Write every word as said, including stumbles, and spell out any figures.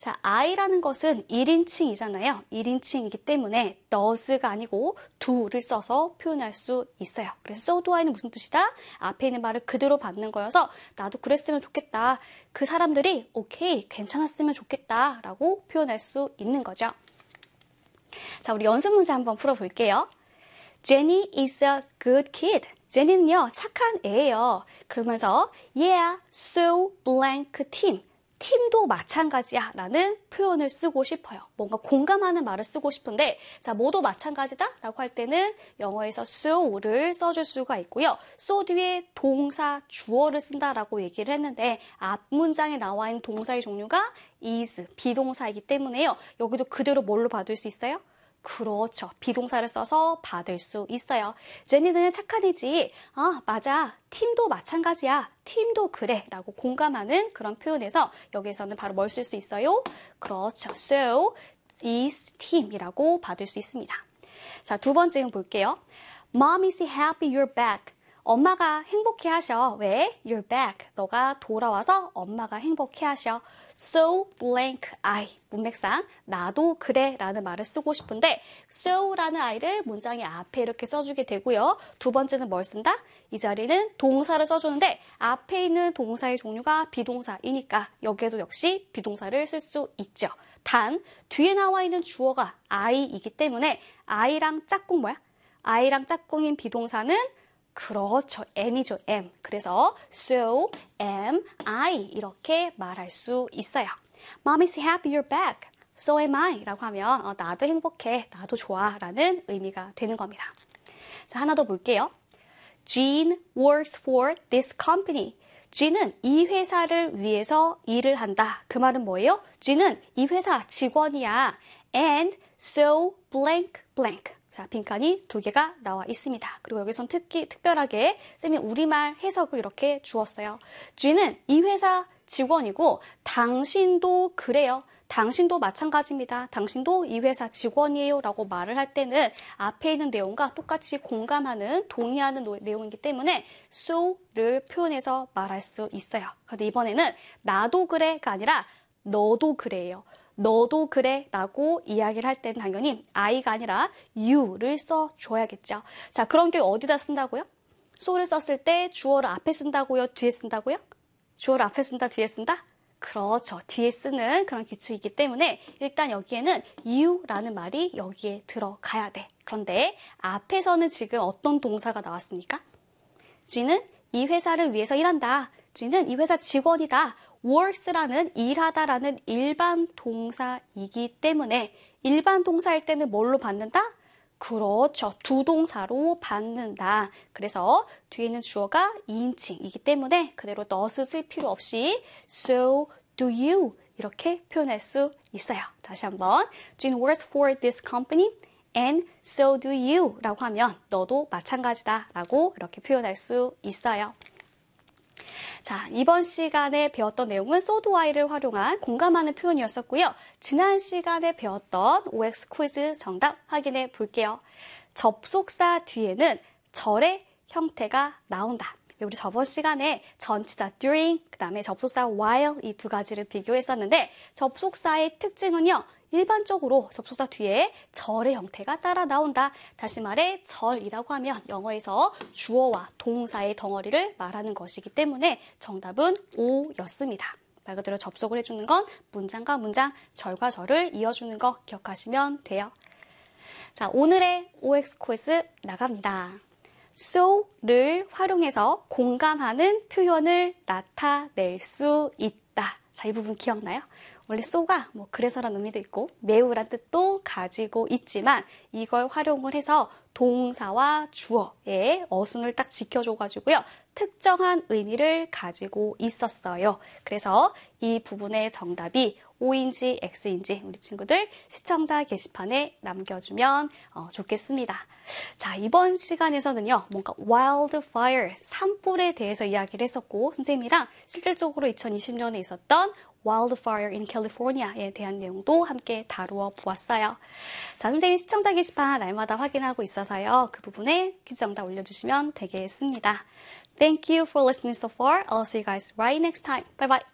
자, I라는 것은 일 인칭이잖아요. 일 인칭이기 때문에 does가 아니고 do를 써서 표현할 수 있어요. 그래서 so do I는 무슨 뜻이다? 앞에 있는 말을 그대로 받는 거여서 나도 그랬으면 좋겠다. 그 사람들이 오케이, 괜찮았으면 좋겠다 라고 표현할 수 있는 거죠. 자, 우리 연습 문제 한번 풀어볼게요. Jenny is a good kid. 제니는요, 착한 애예요. 그러면서 yeah, so blank team. 팀도 마찬가지야 라는 표현을 쓰고 싶어요. 뭔가 공감하는 말을 쓰고 싶은데 자, 뭐도 마찬가지다 라고 할 때는 영어에서 so를 써줄 수가 있고요. so 뒤에 동사, 주어를 쓴다라고 얘기를 했는데 앞 문장에 나와 있는 동사의 종류가 is, 비동사이기 때문에요. 여기도 그대로 뭘로 받을 수 있어요? 그렇죠. 비동사를 써서 받을 수 있어요. 제니는 착한 애지. 아, 맞아. 팀도 마찬가지야. 팀도 그래. 라고 공감하는 그런 표현에서 여기서는 바로 뭘 쓸 수 있어요? 그렇죠. So is team이라고 받을 수 있습니다. 자, 두 번째 볼게요. Mom is happy you're back. 엄마가 행복해 하셔. 왜? You're back. 너가 돌아와서 엄마가 행복해 하셔. So blank I. 문맥상 나도 그래 라는 말을 쓰고 싶은데 so라는 I를 문장의 앞에 이렇게 써주게 되고요. 두 번째는 뭘 쓴다? 이 자리는 동사를 써주는데 앞에 있는 동사의 종류가 비동사이니까 여기에도 역시 비동사를 쓸 수 있죠. 단 뒤에 나와 있는 주어가 I이기 때문에 I랑 짝꿍 뭐야? I랑 짝꿍인 비동사는 그렇죠. am이죠. am. 그래서 so am I 이렇게 말할 수 있어요. Mom is happy you're back. So am I 라고 하면 어, 나도 행복해. 나도 좋아 라는 의미가 되는 겁니다. 자, 하나 더 볼게요. Jean works for this company. G는 이 회사를 위해서 일을 한다. 그 말은 뭐예요? G는 이 회사 직원이야. And so blank blank. 자, 빈칸이 두 개가 나와 있습니다. 그리고 여기선 특히 특별하게 쌤이 우리말 해석을 이렇게 주었어요. G는 이 회사 직원이고 당신도 그래요. 당신도 마찬가지입니다. 당신도 이 회사 직원이에요 라고 말을 할 때는 앞에 있는 내용과 똑같이 공감하는, 동의하는 노, 내용이기 때문에 so를 표현해서 말할 수 있어요. 그런데 이번에는 나도 그래가 아니라 너도 그래요. 너도 그래 라고 이야기를 할 때는 당연히 I가 아니라 you를 써줘야겠죠. 자, 그런 게 어디다 쓴다고요? so를 썼을 때 주어를 앞에 쓴다고요? 뒤에 쓴다고요? 주어를 앞에 쓴다? 뒤에 쓴다? 그렇죠. 뒤에 쓰는 그런 규칙이기 때문에 일단 여기에는 you라는 말이 여기에 들어가야 돼. 그런데 앞에서는 지금 어떤 동사가 나왔습니까? G는 이 회사를 위해서 일한다. G는 이 회사 직원이다. works라는 일하다라는 일반 동사이기 때문에 일반 동사일 때는 뭘로 받는다? 그렇죠. 두 동사로 받는다. 그래서 뒤에는 주어가 이인칭이기 때문에 그대로 does 쓸 필요 없이 so do you 이렇게 표현할 수 있어요. 다시 한번 Jean works for this company and so do you 라고 하면 너도 마찬가지다 라고 이렇게 표현할 수 있어요. 자, 이번 시간에 배웠던 내용은 so do I를 활용한 공감하는 표현이었었고요. 지난 시간에 배웠던 오엑스 퀴즈 정답 확인해 볼게요. 접속사 뒤에는 절의 형태가 나온다. 우리 저번 시간에 전치사 during, 그 다음에 접속사 while 이 두 가지를 비교했었는데 접속사의 특징은요. 일반적으로 접속사 뒤에 절의 형태가 따라 나온다. 다시 말해 절이라고 하면 영어에서 주어와 동사의 덩어리를 말하는 것이기 때문에 정답은 오였습니다. 말 그대로 접속을 해주는 건 문장과 문장, 절과 절을 이어주는 거 기억하시면 돼요. 자, 오늘의 오엑스 퀴즈 나갑니다. so를 활용해서 공감하는 표현을 나타낼 수 있다. 자, 이 부분 기억나요? 원래 so가 뭐 그래서란 의미도 있고 매우란 뜻도 가지고 있지만 이걸 활용을 해서 동사와 주어의 어순을 딱 지켜줘가지고요. 특정한 의미를 가지고 있었어요. 그래서 이 부분의 정답이 O인지 X인지 우리 친구들 시청자 게시판에 남겨주면 어, 좋겠습니다. 자, 이번 시간에서는요. 뭔가 wildfire, 산불에 대해서 이야기를 했었고 선생님이랑 실질적으로 이천이십 년에 있었던 wildfire in California에 대한 내용도 함께 다루어 보았어요. 자, 선생님 시청자 게시판 날마다 확인하고 있어서요. 그 부분에 퀴즈 정답 올려주시면 되겠습니다. Thank you for listening so far. I'll see you guys right next time. Bye bye.